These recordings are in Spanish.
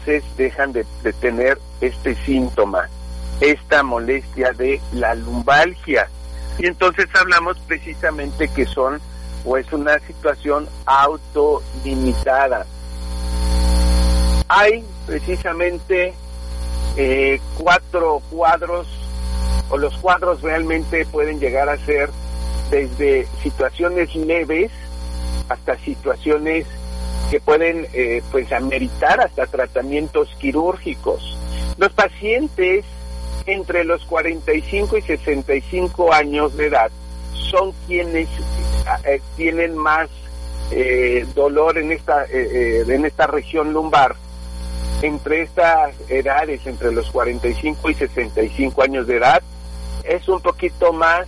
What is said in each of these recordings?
dejan de tener este síntoma, esta molestia de la lumbalgia. Y entonces hablamos precisamente que son o es una situación autolimitada. Hay precisamente 4 cuadros, o los cuadros realmente pueden llegar a ser desde situaciones leves hasta situaciones que pueden pues ameritar hasta tratamientos quirúrgicos. Los pacientes entre los 45 y 65 años de edad son quienes tienen más dolor en esta región lumbar. Entre estas edades, entre los 45 y 65 años de edad, es un poquito más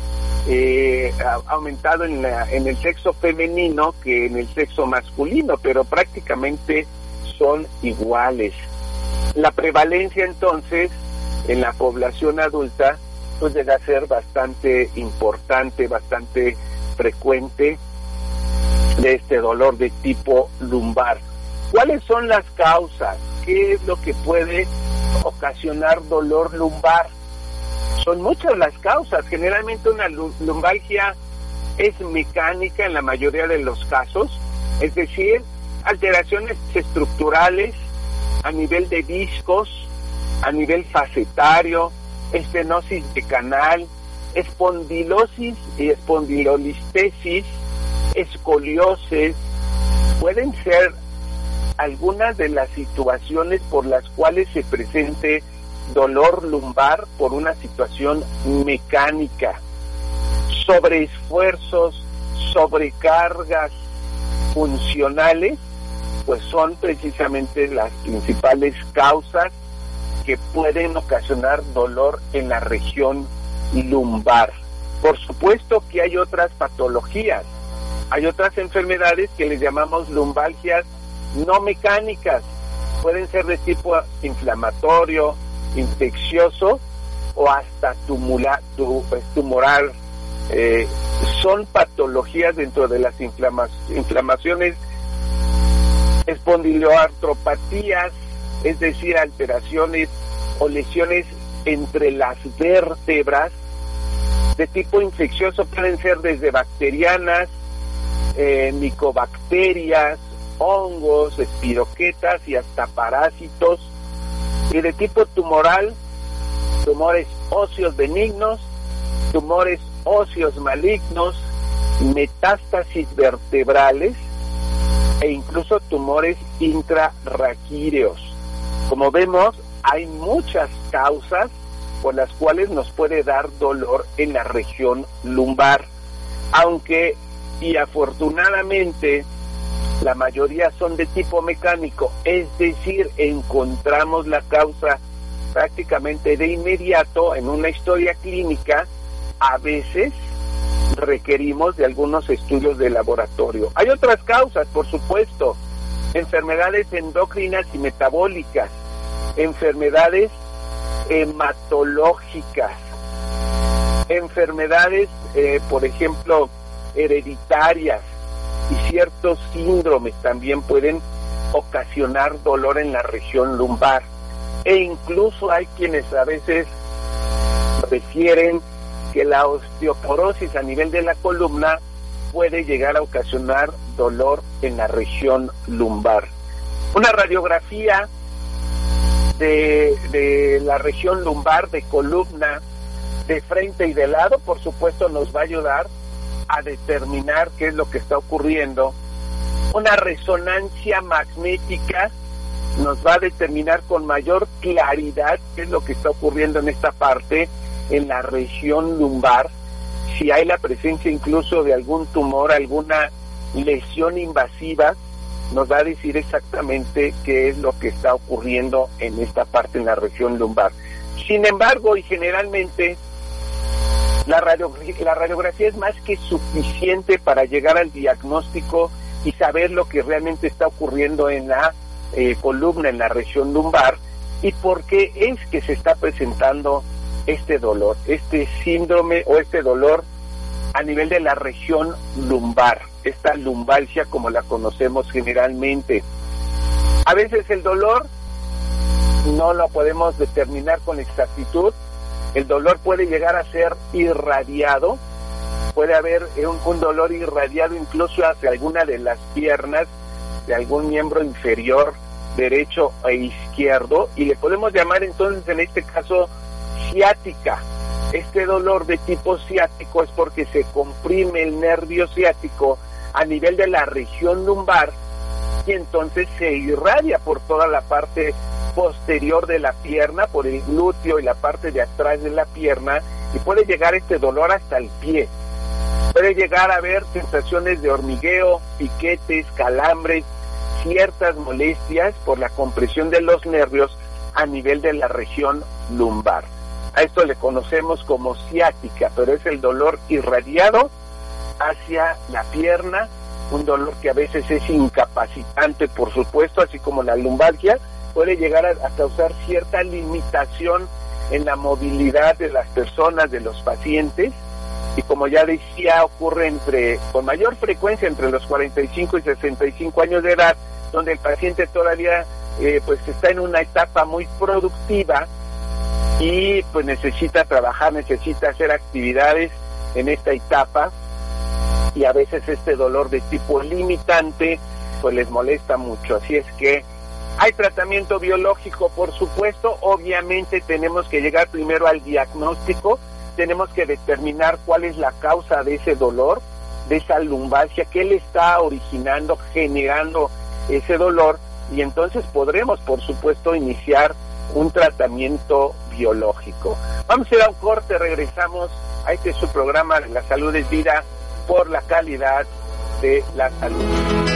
aumentado en el sexo femenino que en el sexo masculino, pero prácticamente son iguales. La prevalencia entonces en la población adulta pues llega a ser bastante importante, bastante frecuente de este dolor de tipo lumbar. ¿Cuáles son las causas? ¿Qué es lo que puede ocasionar dolor lumbar? Son muchas las causas. Generalmente una lumbalgia es mecánica en la mayoría de los casos, es decir, alteraciones estructurales a nivel de discos, a nivel facetario, estenosis de canal, espondilosis y espondilolistesis, escoliosis. Pueden ser algunas de las situaciones por las cuales se presente dolor lumbar por una situación mecánica. Sobreesfuerzos, sobrecargas funcionales, pues son precisamente las principales causas que pueden ocasionar dolor en la región lumbar. Por supuesto que hay otras patologías, hay otras enfermedades que les llamamos lumbalgias no mecánicas, pueden ser de tipo inflamatorio, infeccioso o hasta tumoral. Son patologías dentro de las inflamaciones, espondiloartropatías, es decir, alteraciones o lesiones entre las vértebras de tipo infeccioso. Pueden ser desde bacterianas, micobacterias, hongos, espiroquetas y hasta parásitos. Y de tipo tumoral, tumores óseos benignos, tumores óseos malignos, metástasis vertebrales e incluso tumores intrarraquídeos. Como vemos, hay muchas causas por las cuales nos puede dar dolor en la región lumbar, aunque y afortunadamente la mayoría son de tipo mecánico, es decir, encontramos la causa prácticamente de inmediato en una historia clínica. A veces requerimos de algunos estudios de laboratorio. Hay otras causas, por supuesto, enfermedades endocrinas y metabólicas, enfermedades hematológicas, enfermedades, por ejemplo, hereditarias, y ciertos síndromes también pueden ocasionar dolor en la región lumbar. E incluso hay quienes a veces refieren que la osteoporosis a nivel de la columna puede llegar a ocasionar dolor en la región lumbar. Una radiografía de la región lumbar, de columna, de frente y de lado, por supuesto, nos va a ayudar a determinar qué es lo que está ocurriendo. Una resonancia magnética nos va a determinar con mayor claridad qué es lo que está ocurriendo en esta parte, en la región lumbar, si hay la presencia incluso de algún tumor, alguna lesión invasiva, nos va a decir exactamente qué es lo que está ocurriendo en esta parte, en la región lumbar. Sin embargo, y generalmente, la radiografía es más que suficiente para llegar al diagnóstico y saber lo que realmente está ocurriendo en la columna, en la región lumbar, y por qué es que se está presentando este dolor, este síndrome o este dolor a nivel de la región lumbar, esta lumbalgia como la conocemos generalmente. A veces el dolor no lo podemos determinar con exactitud. El dolor puede llegar a ser irradiado, puede haber un dolor irradiado incluso hacia alguna de las piernas de algún miembro inferior, derecho e izquierdo, y le podemos llamar entonces en este caso ciática. Este dolor de tipo ciático es porque se comprime el nervio ciático a nivel de la región lumbar y entonces se irradia por toda la parte posterior de la pierna, por el glúteo y la parte de atrás de la pierna, y puede llegar este dolor hasta el pie. Puede llegar a haber sensaciones de hormigueo, piquetes, calambres, ciertas molestias por la compresión de los nervios a nivel de la región lumbar. A esto le conocemos como ciática, pero es el dolor irradiado hacia la pierna, un dolor que a veces es incapacitante, por supuesto, así como la lumbalgia, puede llegar a causar cierta limitación en la movilidad de las personas, de los pacientes, y como ya decía, ocurre con mayor frecuencia entre los 45 y 65 años de edad, donde el paciente todavía pues está en una etapa muy productiva y pues necesita trabajar, necesita hacer actividades en esta etapa, y a veces este dolor de tipo limitante pues les molesta mucho. Así es que hay tratamiento biológico, por supuesto. Obviamente tenemos que llegar primero al diagnóstico, tenemos que determinar cuál es la causa de ese dolor, de esa lumbalgia, qué le está originando, generando ese dolor, y entonces podremos, por supuesto, iniciar un tratamiento biológico. Vamos a ir a un corte, regresamos a este su programa, La Salud es Vida, por la calidad de la salud.